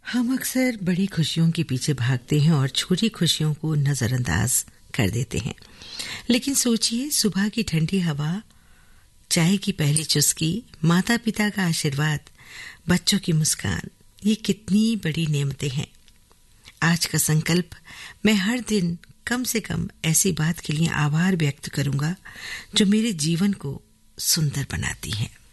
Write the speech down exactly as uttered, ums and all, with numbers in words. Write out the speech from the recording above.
हम अक्सर बड़ी खुशियों के पीछे भागते हैं और छोटी खुशियों को नजरअंदाज कर देते हैं। लेकिन सोचिए, सुबह की ठंडी हवा, चाय की पहली चुस्की, माता पिता का आशीर्वाद, बच्चों की मुस्कान, ये कितनी बड़ी नेमतें हैं। आज का संकल्प, मैं हर दिन कम से कम ऐसी बात के लिए आभार व्यक्त करूंगा जो मेरे जीवन को सुंदर बनाती है।